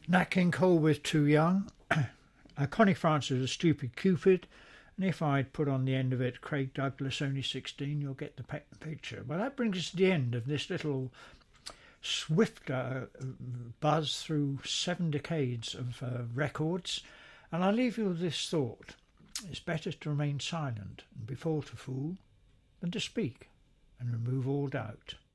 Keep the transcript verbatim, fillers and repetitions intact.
Nat King Cole with Too Young. uh, Connie Francis, A Stupid Cupid. And if I'd put on the end of it Craig Douglas, Only sixteen, you'll get the pe- picture. Well, that brings us to the end of this little swift uh, buzz through seven decades of uh, records. And I'll leave you with this thought. It's better to remain silent and be thought a fool than to speak and remove all doubt.